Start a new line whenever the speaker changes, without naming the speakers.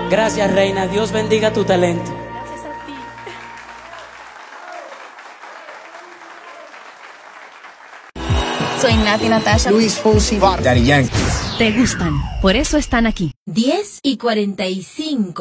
Gracias, reina. Dios bendiga tu talento.
Gracias a ti.
Soy Nati Natasha.
Luis Fonsi, Daddy Yankee.
Te gustan, por eso están aquí.
10:45.